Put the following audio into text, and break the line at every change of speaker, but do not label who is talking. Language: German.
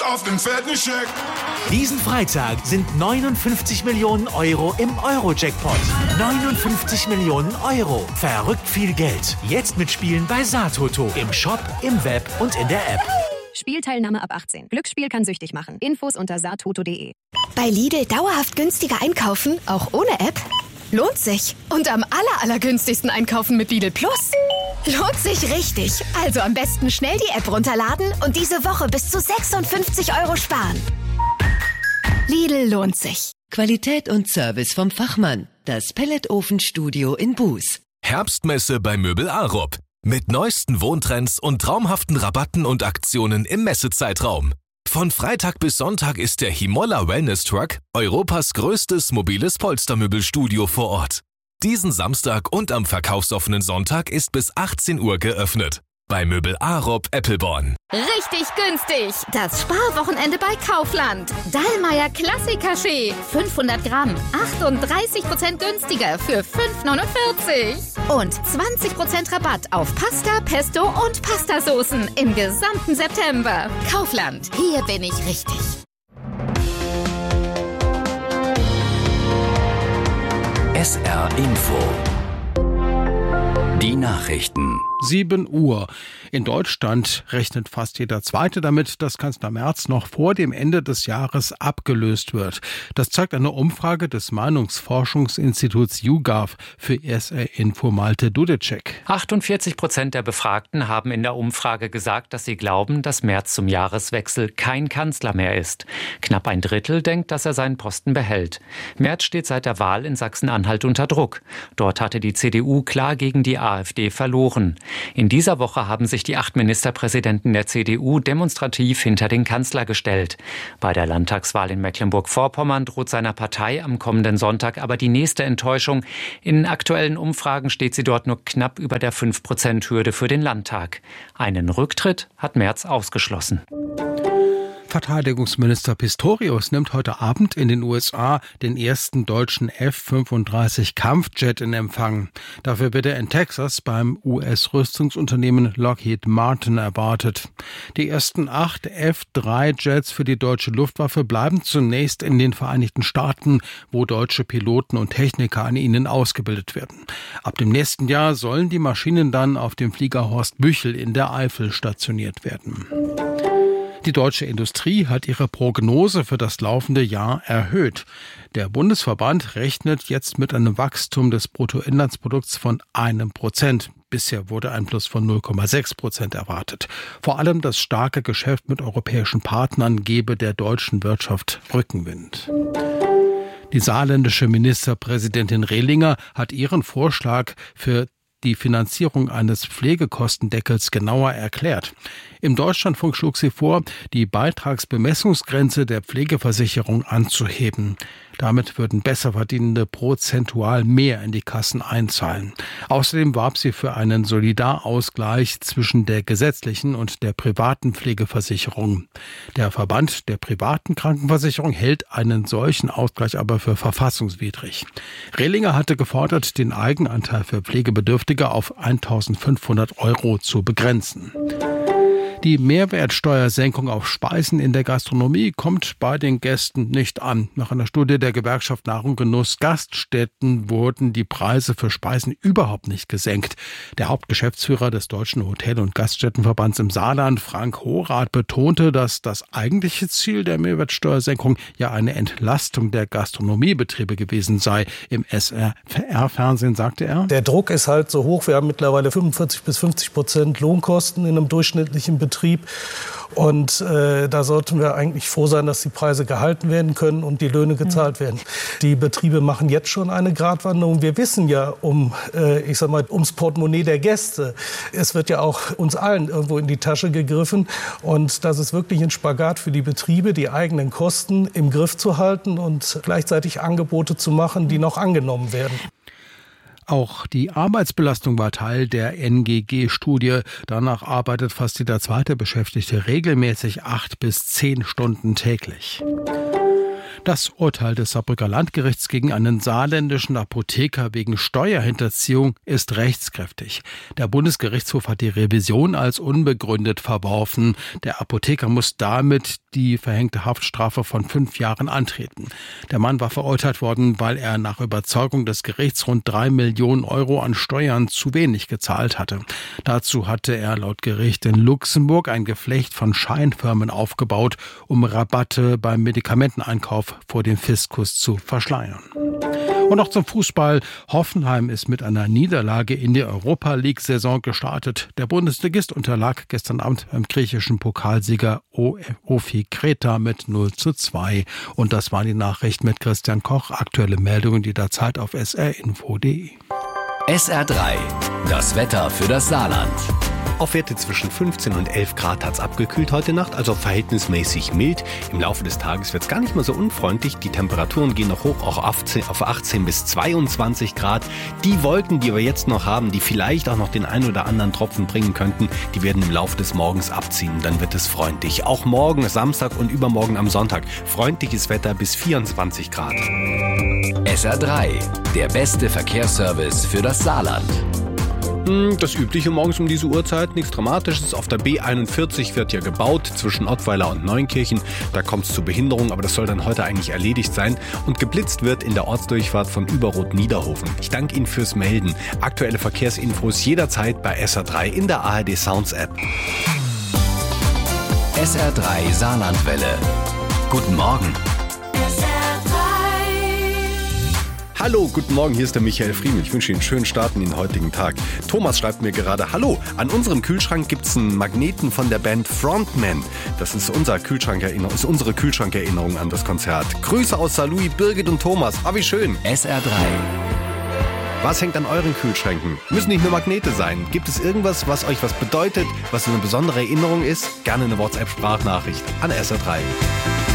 auf den fetten Scheck.
Diesen Freitag sind 59 Millionen Euro im Euro-Jackpot. 59 Millionen Euro. Verrückt viel Geld. Jetzt mitspielen bei Satoto. Im Shop, im Web und in der App.
Spielteilnahme ab 18. Glücksspiel kann süchtig machen. Infos unter satoto.de.
Bei Lidl dauerhaft günstiger einkaufen, auch ohne App? Lohnt sich. Und am allergünstigsten einkaufen mit Lidl Plus? Lohnt sich richtig. Also am besten schnell die App runterladen und diese Woche bis zu 56 € sparen. Lidl lohnt sich.
Qualität und Service vom Fachmann. Das Pelletofenstudio in Buß.
Herbstmesse bei Möbel Arup. Mit neuesten Wohntrends und traumhaften Rabatten und Aktionen im Messezeitraum. Von Freitag bis Sonntag ist der Himolla Wellness Truck Europas größtes mobiles Polstermöbelstudio vor Ort. Diesen Samstag und am verkaufsoffenen Sonntag ist bis 18 Uhr geöffnet. Bei Möbel Arup Eppelborn.
Richtig günstig. Das Sparwochenende bei Kaufland. Dallmayr Klassiker-Schee. 500 Gramm. 38% günstiger für 5,49. Und 20% Rabatt auf Pasta, Pesto und Pastasoßen im gesamten September. Kaufland. Hier bin ich richtig.
SR Info. Die Nachrichten.
7 Uhr. In Deutschland rechnet fast jeder Zweite damit, dass Kanzler Merz noch vor dem Ende des Jahres abgelöst wird. Das zeigt eine Umfrage des Meinungsforschungsinstituts YouGov für SR Info Malte Dudecek.
48% der Befragten haben in der Umfrage gesagt, dass sie glauben, dass Merz zum Jahreswechsel kein Kanzler mehr ist. Knapp ein Drittel denkt, dass er seinen Posten behält. Merz steht seit der Wahl in Sachsen-Anhalt unter Druck. Dort hatte die CDU klar gegen die AfD verloren. In dieser Woche haben sich die 8 Ministerpräsidenten der CDU demonstrativ hinter den Kanzler gestellt. Bei der Landtagswahl in Mecklenburg-Vorpommern droht seiner Partei am kommenden Sonntag aber die nächste Enttäuschung. In aktuellen Umfragen steht sie dort nur knapp über der 5%-Hürde für den Landtag. Einen Rücktritt hat Merz ausgeschlossen.
Verteidigungsminister Pistorius nimmt heute Abend in den USA den ersten deutschen F-35 Kampfjet in Empfang. Dafür wird er in Texas beim US-Rüstungsunternehmen Lockheed Martin erwartet. Die ersten 8 F-3 Jets für die deutsche Luftwaffe bleiben zunächst in den Vereinigten Staaten, wo deutsche Piloten und Techniker an ihnen ausgebildet werden. Ab dem nächsten Jahr sollen die Maschinen dann auf dem Flieger Horst Büchel in der Eifel stationiert werden. Die deutsche Industrie hat ihre Prognose für das laufende Jahr erhöht. Der Bundesverband rechnet jetzt mit einem Wachstum des Bruttoinlandsprodukts von 1%. Bisher wurde ein Plus von 0,6% erwartet. Vor allem das starke Geschäft mit europäischen Partnern gebe der deutschen Wirtschaft Rückenwind. Die saarländische Ministerpräsidentin Rehlinger hat ihren Vorschlag für die Finanzierung eines Pflegekostendeckels genauer erklärt. Im Deutschlandfunk schlug sie vor, die Beitragsbemessungsgrenze der Pflegeversicherung anzuheben. Damit würden Besserverdienende prozentual mehr in die Kassen einzahlen. Außerdem warb sie für einen Solidarausgleich zwischen der gesetzlichen und der privaten Pflegeversicherung. Der Verband der privaten Krankenversicherung hält einen solchen Ausgleich aber für verfassungswidrig. Rehlinger hatte gefordert, den Eigenanteil für Pflegebedürftige auf 1.500 € zu begrenzen. Die Mehrwertsteuersenkung auf Speisen in der Gastronomie kommt bei den Gästen nicht an. Nach einer Studie der Gewerkschaft Nahrung Genuss Gaststätten wurden die Preise für Speisen überhaupt nicht gesenkt. Der Hauptgeschäftsführer des Deutschen Hotel- und Gaststättenverbands im Saarland, Frank Horath, betonte, dass das eigentliche Ziel der Mehrwertsteuersenkung ja eine Entlastung der Gastronomiebetriebe gewesen sei. Im SR-Fernsehen sagte er:
Der Druck ist halt so hoch. Wir haben mittlerweile 45-50% Lohnkosten in einem durchschnittlichen Betrieb. Und da sollten wir eigentlich froh sein, dass die Preise gehalten werden können und die Löhne gezahlt werden. Die Betriebe machen jetzt schon eine Gratwanderung. Wir wissen ja ums Portemonnaie der Gäste. Es wird ja auch uns allen irgendwo in die Tasche gegriffen. Und das ist wirklich ein Spagat für die Betriebe, die eigenen Kosten im Griff zu halten und gleichzeitig Angebote zu machen, die noch angenommen werden.
Auch die Arbeitsbelastung war Teil der NGG-Studie. Danach arbeitet fast jeder zweite Beschäftigte regelmäßig 8 bis 10 Stunden täglich. Das Urteil des Saarbrücker Landgerichts gegen einen saarländischen Apotheker wegen Steuerhinterziehung ist rechtskräftig. Der Bundesgerichtshof hat die Revision als unbegründet verworfen. Der Apotheker muss damit die verhängte Haftstrafe von 5 Jahren antreten. Der Mann war verurteilt worden, weil er nach Überzeugung des Gerichts rund 3 Millionen Euro an Steuern zu wenig gezahlt hatte. Dazu hatte er laut Gericht in Luxemburg ein Geflecht von Scheinfirmen aufgebaut, um Rabatte beim Medikamenteneinkauf vor dem Fiskus zu verschleiern. Und noch zum Fußball. Hoffenheim ist mit einer Niederlage in die Europa-League-Saison gestartet. Der Bundesligist unterlag gestern Abend beim griechischen Pokalsieger OFI Kreta mit 0:2. Und das war die Nachricht mit Christian Koch. Aktuelle Meldungen jederzeit auf srinfo.de.
SR3, das Wetter für das Saarland.
Auf Werte zwischen 15 und 11 Grad hat es abgekühlt heute Nacht, also verhältnismäßig mild. Im Laufe des Tages wird es gar nicht mehr so unfreundlich. Die Temperaturen gehen noch hoch, auch auf 18 bis 22 Grad. Die Wolken, die wir jetzt noch haben, die vielleicht auch noch den ein oder anderen Tropfen bringen könnten, die werden im Laufe des Morgens abziehen. Dann wird es freundlich. Auch morgen, Samstag und übermorgen am Sonntag. Freundliches Wetter bis 24 Grad.
SR3, der beste Verkehrsservice für das Saarland.
Das Übliche morgens um diese Uhrzeit, nichts Dramatisches. Auf der B41 wird ja gebaut zwischen Ottweiler und Neunkirchen. Da kommt es zu Behinderung, aber das soll dann heute eigentlich erledigt sein. Und geblitzt wird in der Ortsdurchfahrt von Überrot-Niederhofen. Ich danke Ihnen fürs Melden. Aktuelle Verkehrsinfos jederzeit bei SR3 in der ARD Sounds App.
SR3 Saarlandwelle. Guten Morgen.
Hallo, guten Morgen, hier ist der Michael Friemen. Ich wünsche Ihnen einen schönen Start in den heutigen Tag. Thomas schreibt mir gerade, hallo, an unserem Kühlschrank gibt es einen Magneten von der Band Frontman. Das ist unsere Kühlschrankerinnerung an das Konzert. Grüße aus Saarlouis, Birgit und Thomas. Ah, wie schön.
SR3.
Was hängt an euren Kühlschränken? Müssen nicht nur Magnete sein. Gibt es irgendwas, was euch was bedeutet, was eine besondere Erinnerung ist? Gerne eine WhatsApp-Sprachnachricht an SR3.